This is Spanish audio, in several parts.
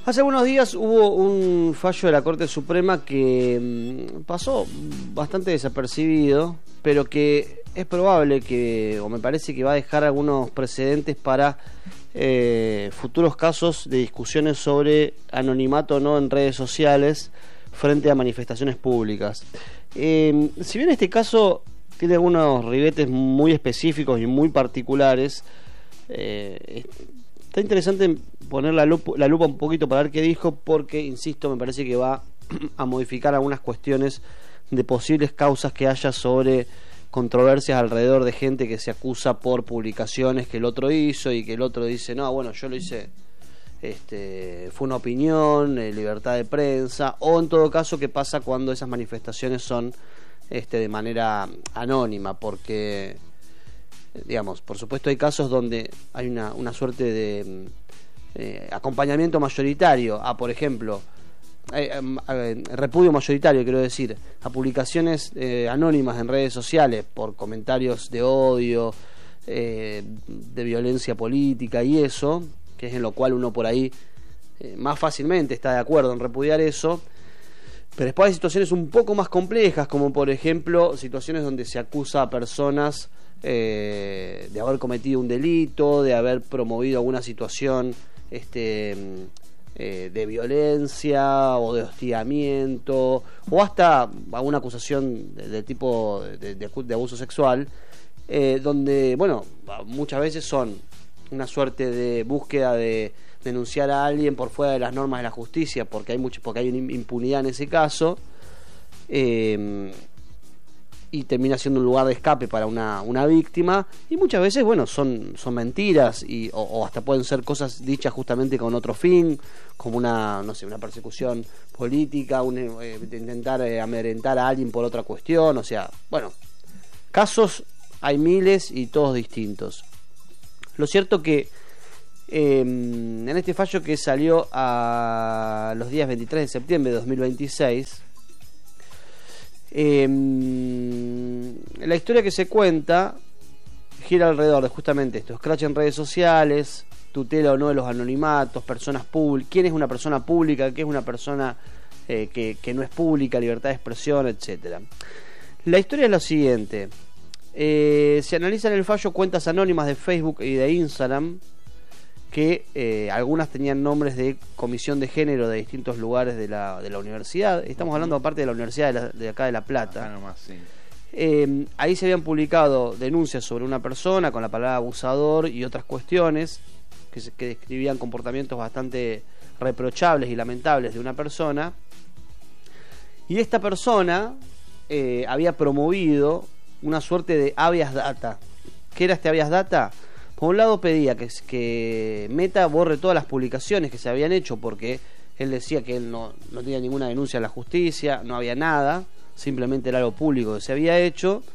Hace algunos días hubo un fallo de la Corte Suprema que pasó bastante desapercibido, pero que es probable que, o me parece que va a dejar algunos precedentes para futuros casos de discusiones sobre anonimato o no en redes sociales frente a manifestaciones públicas. Si bien este caso tiene algunos ribetes muy específicos y muy particulares, está interesante poner la lupa un poquito para ver qué dijo, porque, insisto, me parece que va a modificar algunas cuestiones de posibles causas que haya sobre controversias alrededor de gente que se acusa por publicaciones que el otro hizo y que el otro dice, no, bueno, yo lo hice, fue una opinión, libertad de prensa, o en todo caso, qué pasa cuando esas manifestaciones son de manera anónima, porque digamos, por supuesto hay casos donde hay una suerte de acompañamiento mayoritario a, por ejemplo, repudio mayoritario, quiero decir, a publicaciones anónimas en redes sociales por comentarios de odio, de violencia política y eso, que es en lo cual uno por ahí más fácilmente está de acuerdo en repudiar eso. Pero después hay situaciones un poco más complejas, como por ejemplo situaciones donde se acusa a personas de haber cometido un delito, de haber promovido alguna situación de violencia o de hostigamiento, o hasta alguna acusación de tipo de abuso sexual, donde, bueno, muchas veces son una suerte de búsqueda de denunciar a alguien por fuera de las normas de la justicia, porque hay una impunidad en ese caso, y termina siendo un lugar de escape para una víctima, y muchas veces, bueno, son mentiras, o hasta pueden ser cosas dichas justamente con otro fin, como una persecución política, intentar amedrentar a alguien por otra cuestión. O sea, bueno, casos hay miles y todos distintos. Lo cierto que en este fallo, que salió a los días 23 de septiembre de 2026, la historia que se cuenta gira alrededor de justamente esto: escrache en redes sociales, tutela o no de los anonimatos, personas públicas, quién es una persona pública, qué es una persona que no es pública, libertad de expresión, etcétera. La historia es la siguiente: se analiza en el fallo cuentas anónimas de Facebook y de Instagram, que algunas tenían nombres de comisión de género de distintos lugares de la universidad. Estamos hablando aparte de la Universidad de acá de La Plata. Acá nomás, sí. Ahí se habían publicado denuncias sobre una persona con la palabra abusador y otras cuestiones que describían comportamientos bastante reprochables y lamentables de una persona. Y esta persona había promovido una suerte de habeas data. ¿Qué era este habeas data? Por un lado, pedía que Meta borre todas las publicaciones que se habían hecho, porque él decía que él no tenía ninguna denuncia en la justicia, no había nada, simplemente era algo público que se había hecho.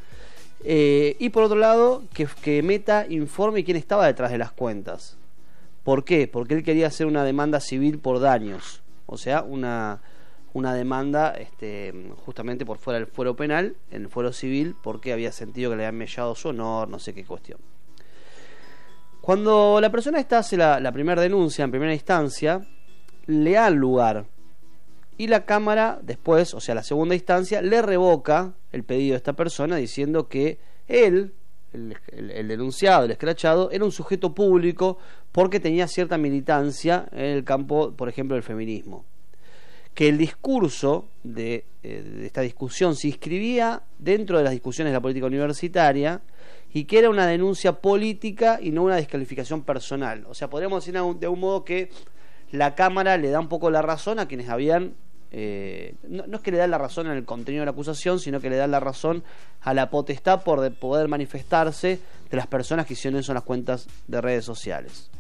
Y por otro lado, que Meta informe quién estaba detrás de las cuentas. ¿Por qué? Porque él quería hacer una demanda civil por daños, o sea, una demanda justamente por fuera del fuero penal, en el fuero civil, porque había sentido que le habían mellado su honor, no sé qué cuestión. Cuando la persona hace la primera denuncia en primera instancia, le da lugar, y la Cámara después, o sea, la segunda instancia, le revoca el pedido de esta persona, diciendo que él, el denunciado, el escrachado, era un sujeto público porque tenía cierta militancia en el campo, por ejemplo, del feminismo. Que el discurso de esta discusión se inscribía dentro de las discusiones de la política universitaria, y que era una denuncia política y no una descalificación personal. O sea, podríamos decir de un modo que la Cámara le da un poco la razón a quienes habían... no es que le da la razón en el contenido de la acusación, sino que le da la razón a la potestad por poder manifestarse de las personas que hicieron eso en las cuentas de redes sociales.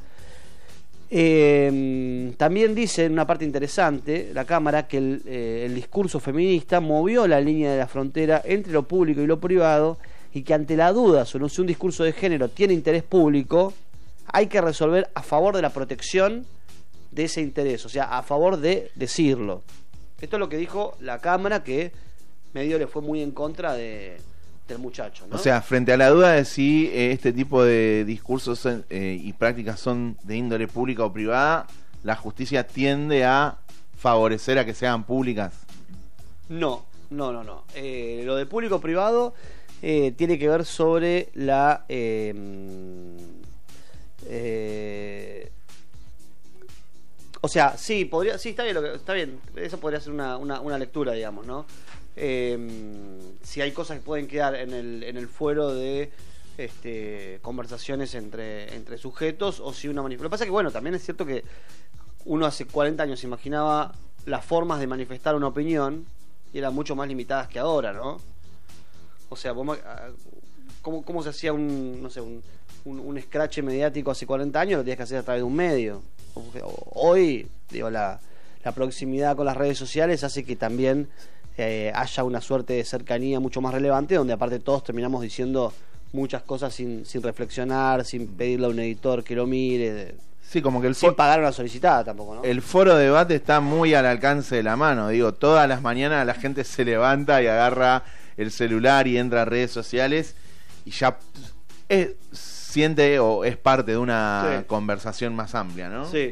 También dice en una parte interesante la Cámara que el discurso feminista movió la línea de la frontera entre lo público y lo privado, y que ante la duda sobre si un discurso de género tiene interés público, hay que resolver a favor de la protección de ese interés, o sea, a favor de decirlo. Esto es lo que dijo la Cámara, que medio le fue muy en contra del muchacho, ¿no? O sea, frente a la duda de si este tipo de discursos y prácticas son de índole pública o privada, la justicia tiende a favorecer a que sean públicas. No. Lo de público-privado tiene que ver sobre la... o sea, sí, está bien, está bien. Eso podría ser una lectura, digamos, ¿no? Si hay cosas que pueden quedar en el fuero de conversaciones entre sujetos, o si una manifestación. Lo que pasa es que, bueno, también es cierto que uno hace 40 años se imaginaba las formas de manifestar una opinión y eran mucho más limitadas que ahora, ¿no? O sea, ¿cómo se hacía un scratch mediático hace 40 años? Lo tenías que hacer a través de un medio. Hoy, digo, la proximidad con las redes sociales hace que también haya una suerte de cercanía mucho más relevante, donde aparte todos terminamos diciendo muchas cosas sin reflexionar, sin pedirle a un editor que lo mire. Sí, como que sin pagar una solicitada tampoco, ¿no? El foro de debate está muy al alcance de la mano. Digo, todas las mañanas la gente se levanta y agarra el celular y entra a redes sociales y ya siente o es parte de una conversación más amplia, ¿no? Sí.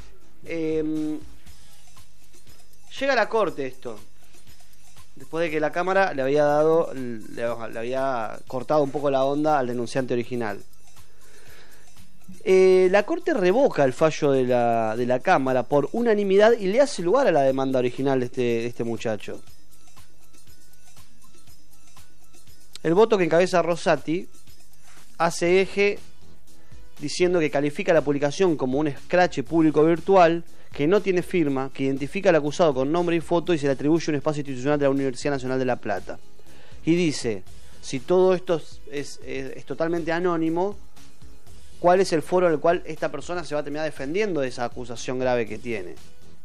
Llega a la corte esto. Después de que la Cámara le había cortado un poco la onda al denunciante original. La Corte revoca el fallo de la Cámara por unanimidad y le hace lugar a la demanda original de este muchacho. El voto que encabeza Rosati hace eje diciendo que califica la publicación como un escrache público virtual que no tiene firma, que identifica al acusado con nombre y foto y se le atribuye un espacio institucional de la Universidad Nacional de La Plata. Y dice, si todo esto es totalmente anónimo, ¿cuál es el foro en el cual esta persona se va a terminar defendiendo de esa acusación grave que tiene?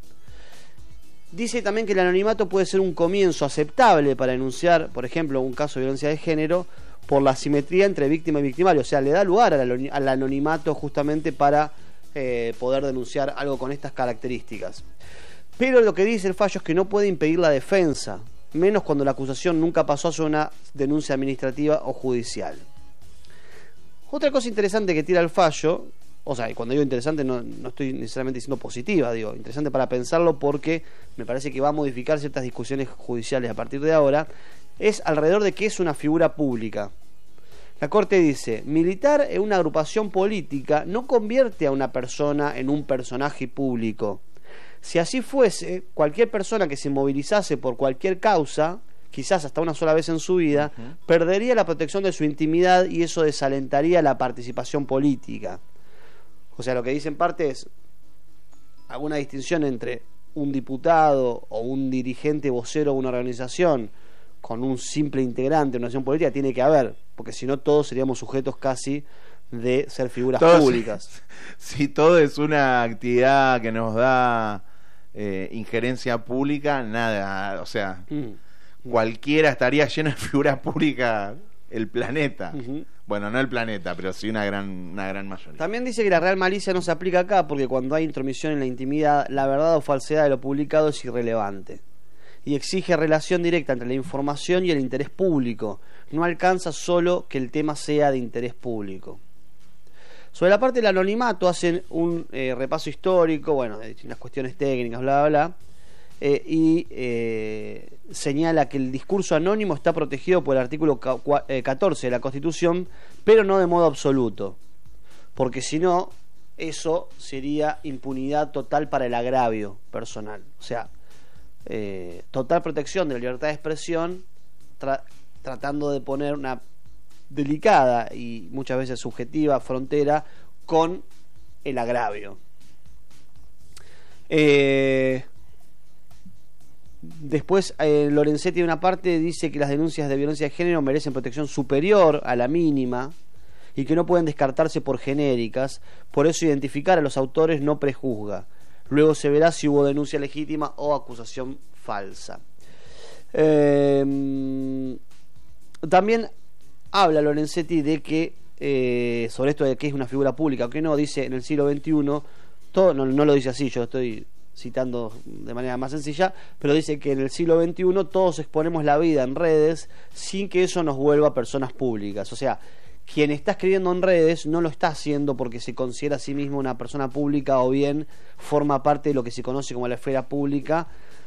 Dice también que el anonimato puede ser un comienzo aceptable para denunciar, por ejemplo, un caso de violencia de género, por la asimetría entre víctima y victimario. O sea, le da lugar al anonimato justamente para poder denunciar algo con estas características. Pero lo que dice el fallo es que no puede impedir la defensa, menos cuando la acusación nunca pasó a ser una denuncia administrativa o judicial. Otra cosa interesante que tira el fallo, o sea, cuando digo interesante no estoy necesariamente diciendo positiva, digo interesante para pensarlo porque me parece que va a modificar ciertas discusiones judiciales a partir de ahora, es alrededor de qué es una figura pública. La Corte dice, militar en una agrupación política no convierte a una persona en un personaje público. Si así fuese, cualquier persona que se movilizase por cualquier causa, quizás hasta una sola vez en su vida, perdería la protección de su intimidad y eso desalentaría la participación política. O sea, lo que dice en parte es alguna distinción entre un diputado o un dirigente vocero de una organización con un simple integrante de una organización política tiene que haber, porque si no todos seríamos sujetos casi de ser figuras públicas. Si todo es una actividad que nos da injerencia pública, nada, o sea, cualquiera estaría lleno de figuras públicas el planeta. Bueno, no el planeta, pero sí una gran mayoría. También dice que la real malicia no se aplica acá porque cuando hay intromisión en la intimidad, la verdad o falsedad de lo publicado es irrelevante. Y exige relación directa entre la información y el interés público. No alcanza solo que el tema sea de interés público. Sobre la parte del anonimato hacen un repaso histórico, bueno, de las cuestiones técnicas, bla, bla, bla. Y señala que el discurso anónimo está protegido por el artículo 14 de la Constitución, pero no de modo absoluto, porque si no, eso sería impunidad total para el agravio personal. O sea, total protección de la libertad de expresión, tratando de poner una delicada y muchas veces subjetiva frontera con el agravio. Después Lorenzetti en una parte dice que las denuncias de violencia de género merecen protección superior a la mínima y que no pueden descartarse por genéricas, por eso identificar a los autores no prejuzga. Luego se verá si hubo denuncia legítima o acusación falsa. También habla Lorenzetti de que sobre esto de que es una figura pública o que no, dice en el siglo XXI, todo, no lo dice así, yo lo estoy citando de manera más sencilla, pero dice que en el siglo XXI todos exponemos la vida en redes sin que eso nos vuelva personas públicas. O sea, quien está escribiendo en redes no lo está haciendo porque se considera a sí mismo una persona pública o bien forma parte de lo que se conoce como la esfera pública.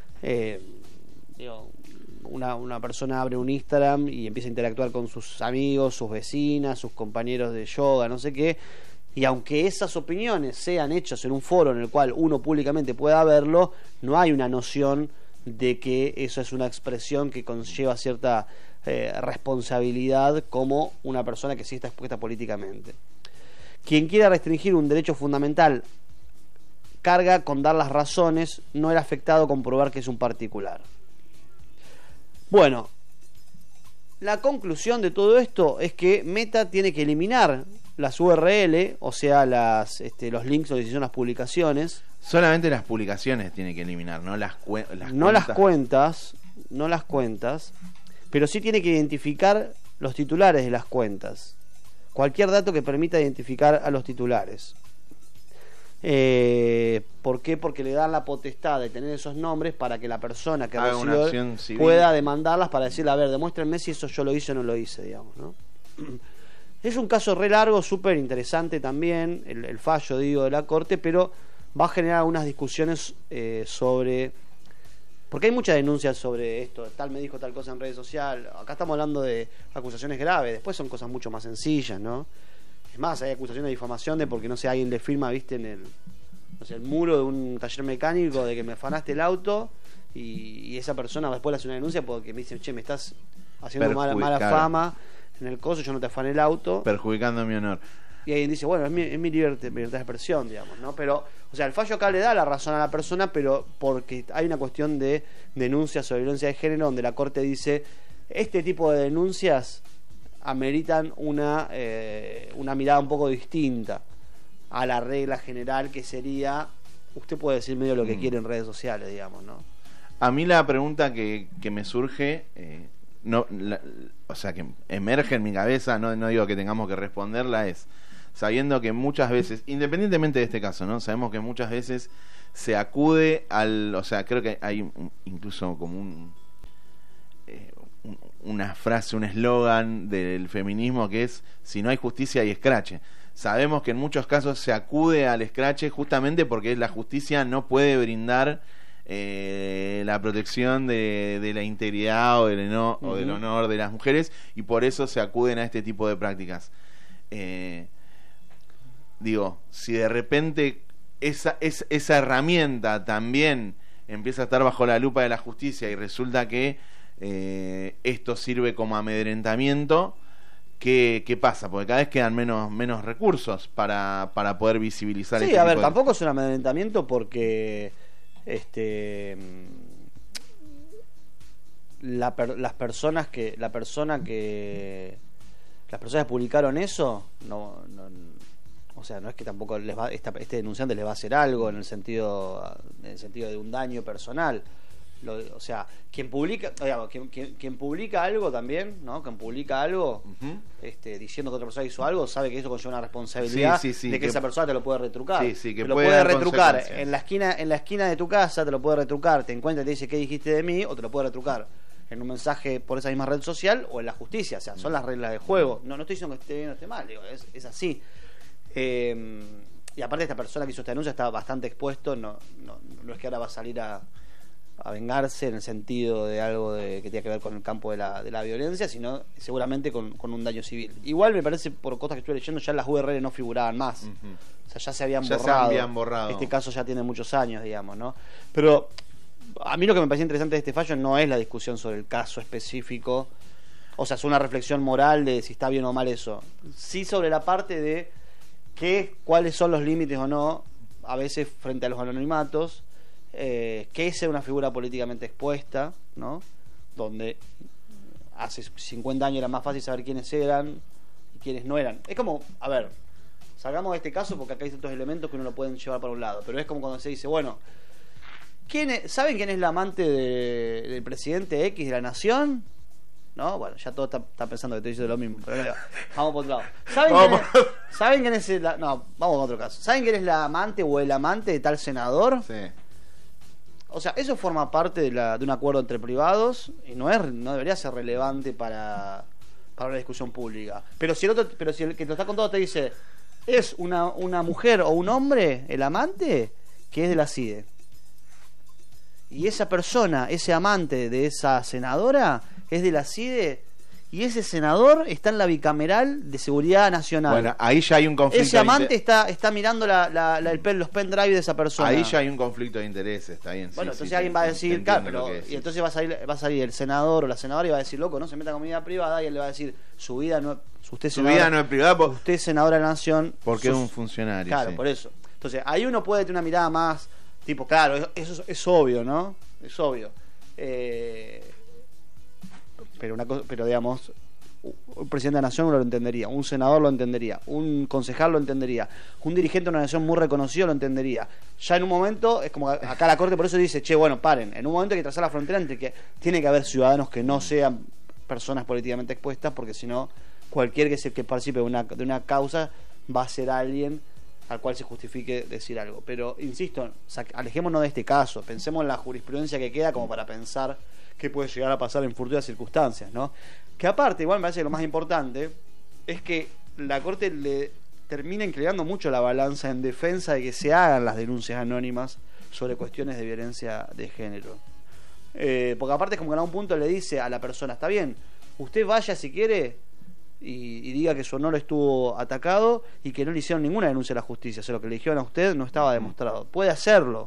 Una persona abre un Instagram y empieza a interactuar con sus amigos, sus vecinas, sus compañeros de yoga, no sé qué, y aunque esas opiniones sean hechas en un foro en el cual uno públicamente pueda verlo, no hay una noción de que eso es una expresión que conlleva cierta responsabilidad como una persona que sí está expuesta políticamente. Quien quiera restringir un derecho fundamental carga con dar las razones, no el afectado con probar que es un particular. Bueno, la conclusión de todo esto es que Meta tiene que eliminar las URL, o sea, los links donde se hicieron las publicaciones. Solamente las publicaciones tiene que eliminar, no las cuentas. No las cuentas, pero sí tiene que identificar los titulares de las cuentas. Cualquier dato que permita identificar a los titulares. ¿Por qué? Porque le dan la potestad de tener esos nombres para que la persona que recibió pueda demandarlas para decirle, a ver, demuéstrenme si eso yo lo hice o no lo hice, digamos, ¿no? Es un caso re largo, súper interesante también, el fallo, digo, de la Corte, pero va a generar algunas discusiones sobre... Porque hay muchas denuncias sobre esto, tal me dijo tal cosa en redes sociales, acá estamos hablando de acusaciones graves, después son cosas mucho más sencillas, ¿no? Es más, hay acusaciones de difamación de porque, no sé, alguien le firma, viste, en el muro de un taller mecánico de que me afanaste el auto y esa persona después le hace una denuncia porque me dice, che, me estás haciendo mala fama en el coso, yo no te afané el auto. Perjudicando mi honor. Y alguien dice, bueno, es mi libertad de expresión, digamos, ¿no? Pero, o sea, el fallo acá le da la razón a la persona, pero porque hay una cuestión de denuncias sobre violencia de género donde la Corte dice, este tipo de denuncias ameritan una mirada un poco distinta a la regla general que sería, usted puede decir medio lo que quiere en redes sociales, digamos, ¿no? A mí la pregunta que me surge, o sea, que emerge en mi cabeza, no digo que tengamos que responderla, es, sabiendo que muchas veces, independientemente de este caso, ¿no? Sabemos que muchas veces se acude o sea, creo que hay incluso como una frase, un eslogan del feminismo que es, si no hay justicia hay escrache. Sabemos que en muchos casos se acude al escrache justamente porque la justicia no puede brindar la protección de la integridad o del honor de las mujeres, y por eso se acuden a este tipo de prácticas. Digo, si de repente esa herramienta también empieza a estar bajo la lupa de la justicia y resulta que esto sirve como amedrentamiento, ¿qué pasa? Porque cada vez quedan menos recursos para poder visibilizar. Sí, a ver, tampoco es un amedrentamiento porque las personas que publicaron eso o sea, no es que tampoco este denunciante les va a hacer algo en el sentido de un daño personal. O sea, quien publica algo también, ¿no? Quien publica algo, diciendo que otra persona hizo algo, sabe que eso conlleva una responsabilidad de que esa persona te lo puede retrucar. Sí, que te lo puede retrucar en la esquina de tu casa, te lo puede retrucar, te encuentra y te dice qué dijiste de mí, o te lo puede retrucar en un mensaje por esa misma red social o en la justicia. O sea, son las reglas del juego. No estoy diciendo que esté bien o esté mal, digo, es así. Y aparte esta persona que hizo esta denuncia está bastante expuesto, no es que ahora va a salir a vengarse en el sentido de algo que tenga que ver con el campo de la violencia, sino seguramente con un daño civil. Igual me parece, por cosas que estuve leyendo, ya las URL no figuraban más. O sea, ya se habían borrado. Este caso ya tiene muchos años, digamos, ¿no? Pero a mí lo que me parece interesante de este fallo no es la discusión sobre el caso específico, o sea, es una reflexión moral de si está bien o mal eso. Sí sobre la parte de cuáles son los límites o no, a veces frente a los anonimatos, que es ser una figura políticamente expuesta, ¿no? Donde hace 50 años era más fácil saber quiénes eran y quiénes no eran. Es como, a ver, salgamos de este caso porque acá hay ciertos elementos que uno lo pueden llevar para un lado, pero es como cuando se dice, bueno, ¿saben quién es la amante del presidente X de la nación? ¿No? Bueno, ya todo está pensando que estoy diciendo lo mismo, pero vamos por otro lado. ¿Saben quién es no, vamos a otro caso. ¿Saben quién es la amante o el amante de tal senador? Sí. O sea, eso forma parte de un acuerdo entre privados y no debería ser relevante para para una discusión pública. Pero si el que te lo está contando te dice, es una mujer o un hombre, el amante, que es de la CIDE. Y esa persona, ese amante de esa senadora, es de la CIDE, y ese senador está en la bicameral de Seguridad Nacional. Bueno, ahí ya hay un conflicto. Ese amante está mirando los pendrive de esa persona. Ahí ya hay un conflicto de intereses, está bien. Bueno, sí, entonces sí, alguien va a decir, claro, y entonces va a salir el senador o la senadora y va a decir, loco, no se meta con mi vida privada, y él le va a decir, su vida no es privada. Usted es senadora de la Nación. Porque es un funcionario. Claro, sí. por eso. Entonces, ahí uno puede tener una mirada más, tipo, claro, eso es obvio, ¿no? Es obvio. Pero digamos, un presidente de la nación lo entendería, un senador lo entendería, un concejal lo entendería, un dirigente de una nación muy reconocido lo entendería. Ya en un momento, es como acá la Corte por eso dice, che, bueno, paren, en un momento hay que trazar la frontera entre que tiene que haber ciudadanos que no sean personas políticamente expuestas, porque si no, cualquier que participe de una causa va a ser alguien al cual se justifique decir algo. Pero, insisto, alejémonos de este caso, pensemos en la jurisprudencia que queda como para pensar qué puede llegar a pasar en futuras circunstancias, ¿no? Que aparte, igual me parece que lo más importante es que la Corte le termina inclinando mucho la balanza en defensa de que se hagan las denuncias anónimas sobre cuestiones de violencia de género. Porque aparte es como que a un punto le dice a la persona, está bien, usted vaya si quiere y diga que su honor estuvo atacado y que no le hicieron ninguna denuncia a la justicia, o sea, lo que le dijeron a usted no estaba demostrado. Puede hacerlo,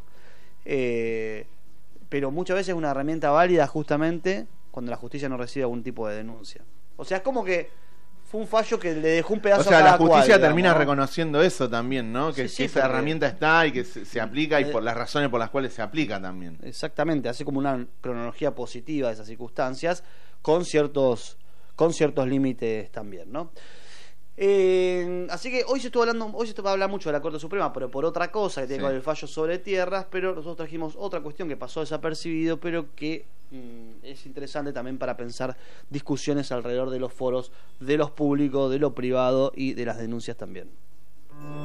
pero muchas veces es una herramienta válida justamente cuando la justicia no recibe algún tipo de denuncia. O sea, es como que fue un fallo que le dejó un pedazo a cada la justicia cual, termina digamos, ¿no? reconociendo eso también, ¿no? Que esa herramienta está y que se aplica y por las razones por las cuales se aplica también. Exactamente, hace como una cronología positiva de esas circunstancias con ciertos límites también, ¿no? Así que hoy se va a hablar mucho de la Corte Suprema, pero por otra cosa que tiene que ver el fallo sobre tierras, pero nosotros trajimos otra cuestión que pasó desapercibido, pero que es interesante también para pensar discusiones alrededor de los foros, de los públicos, de lo privado y de las denuncias también.